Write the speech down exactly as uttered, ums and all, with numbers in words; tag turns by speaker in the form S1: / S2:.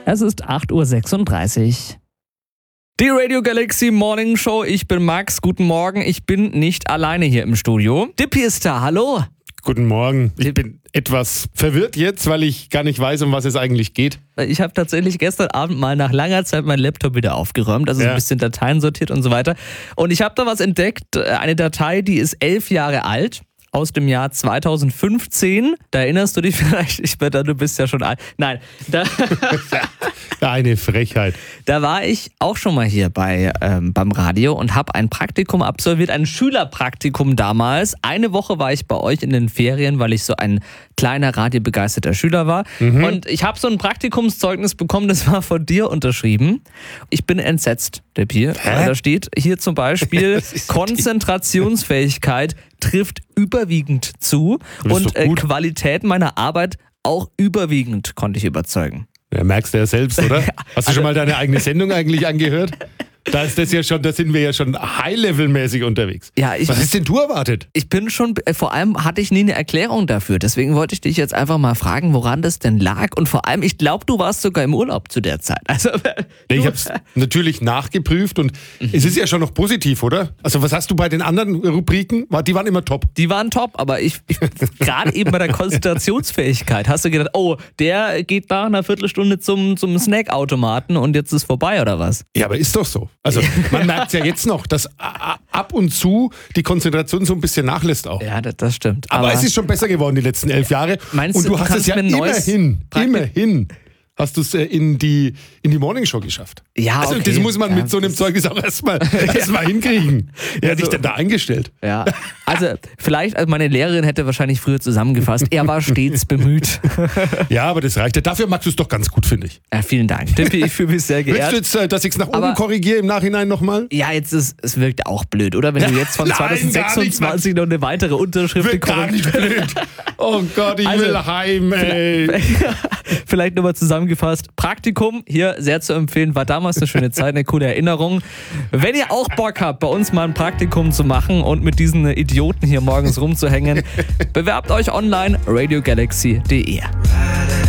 S1: Es ist acht Uhr sechsunddreißig. Die Radio Galaxy Morning Show. Ich bin Max. Guten Morgen. Ich bin nicht alleine hier im Studio. Dippy ist da. Hallo.
S2: Guten Morgen. Ich bin etwas verwirrt jetzt, weil ich gar nicht weiß, um was es eigentlich geht.
S1: Ich habe tatsächlich gestern Abend mal nach langer Zeit meinen Laptop wieder aufgeräumt, also ja. ein bisschen Dateien sortiert und so weiter. Und ich habe da was entdeckt, eine Datei, die ist elf Jahre alt. Aus dem Jahr zweitausendfünfzehn. Da erinnerst du dich vielleicht, ich wette, du bist ja schon alt. Nein, da,
S2: eine Frechheit.
S1: Da war ich auch schon mal hier bei ähm, beim Radio und habe ein Praktikum absolviert, ein Schülerpraktikum damals. Eine Woche war ich bei euch in den Ferien, weil ich so ein kleiner radiobegeisterter Schüler war. Mhm. Und ich habe so ein Praktikumszeugnis bekommen, das war von dir unterschrieben. Ich bin entsetzt, der Bier. Da steht hier zum Beispiel Konzentrationsfähigkeit trifft überwiegend zu und äh, Qualität meiner Arbeit auch überwiegend konnte ich überzeugen.
S2: Ja, merkst du ja selbst, oder? Hast du also, schon mal deine eigene Sendung eigentlich angehört? Da ist das ja schon, da sind wir ja schon High-Level-mäßig unterwegs. Ja, ich, Was hast denn du erwartet?
S1: Ich bin schon, vor allem hatte ich nie eine Erklärung dafür. Deswegen wollte ich dich jetzt einfach mal fragen, woran das denn lag. Und vor allem, ich glaube, du warst sogar im Urlaub zu der Zeit. Also,
S2: ich habe es natürlich nachgeprüft und mhm. es ist ja schon noch positiv, oder? Also was hast du bei den anderen Rubriken? Die waren immer top.
S1: Die waren top, aber ich, ich gerade eben bei der Konzentrationsfähigkeit hast du gedacht, oh, der geht nach einer Viertelstunde zum, zum Snackautomaten und jetzt ist vorbei, oder was?
S2: Ja, aber ist doch so. Also man merkt es ja jetzt noch, dass ab und zu die Konzentration so ein bisschen nachlässt auch.
S1: Ja, das, das stimmt.
S2: Aber, aber es ist schon besser geworden die letzten elf Jahre.
S1: Meinst
S2: und du,
S1: du
S2: hast es ja immerhin, immerhin hast du es in die, in die Morningshow geschafft.
S1: Ja,
S2: also
S1: okay.
S2: das muss man
S1: ja,
S2: mit so einem Zeugnis auch erstmal erst mal hinkriegen. Wer hat dich denn da eingestellt?
S1: Ja, also vielleicht, also meine Lehrerin hätte wahrscheinlich früher zusammengefasst, er war stets bemüht.
S2: Ja, aber das reicht. Dafür magst du es doch ganz gut, finde ich.
S1: Ja, vielen Dank. Tippi, ich fühle mich sehr geehrt.
S2: Willst du jetzt, dass ich es nach oben aber, korrigiere im Nachhinein nochmal?
S1: Ja, jetzt ist es wirkt auch blöd, oder? Wenn du jetzt von Nein, zweitausendsechsundzwanzig noch eine weitere Unterschrift
S2: bekommst. Gar nicht blöd. Oh Gott, ich also, will heim, ey.
S1: Vielleicht nochmal zusammengefasst. Praktikum, hier sehr zu empfehlen, war damals eine schöne Zeit, eine coole Erinnerung. Wenn ihr auch Bock habt, bei uns mal ein Praktikum zu machen und mit diesen Idioten hier morgens rumzuhängen, bewerbt euch online radio galaxy punkt de.